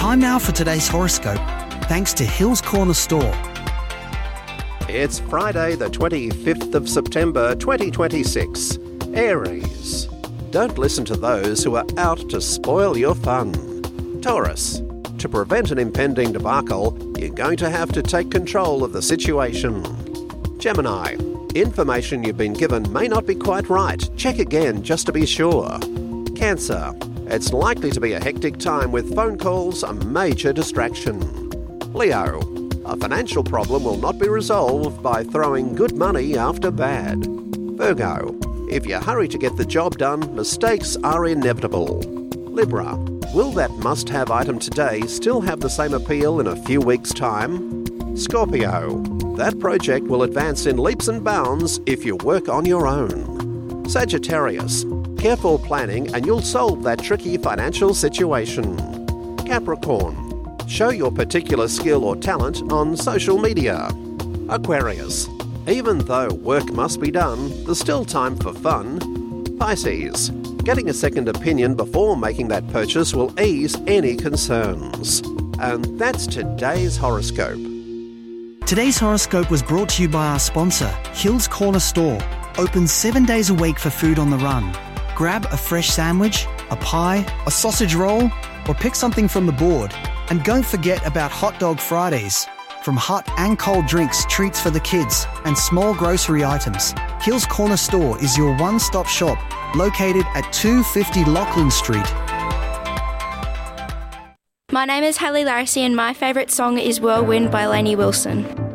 Time now for today's horoscope, thanks to Hills Corner Store. It's Friday the 25th of September 2026. Aries. Don't listen to those who are out to spoil your fun. Taurus. To prevent an impending debacle, you're going to have to take control of the situation. Gemini. Information you've been given may not be quite right. Check again just to be sure. Cancer. It's likely to be a hectic time with phone calls a major distraction. Leo. A financial problem will not be resolved by throwing good money after bad. Virgo. If you hurry to get the job done, mistakes are inevitable. Libra. Will that must-have item today still have the same appeal in a few weeks' time? Scorpio. That project will advance in leaps and bounds if you work on your own. Sagittarius. Careful planning and you'll solve that tricky financial situation. Capricorn. Show your particular skill or talent on social media. Aquarius. Even though work must be done, there's still time for fun. Pisces. Getting a second opinion before making that purchase will ease any concerns. And that's today's horoscope. Today's horoscope was brought to you by our sponsor, Hills Corner Store. Open 7 days a week for food on the run. Grab a fresh sandwich, a pie, a sausage roll, or pick something from the board. And don't forget about Hot Dog Fridays. From hot and cold drinks, treats for the kids, and small grocery items, Hills Corner Store is your one-stop shop, located at 250 Lachlan Street. My name is Haley Larissy and my favourite song is Whirlwind by Lainey Wilson.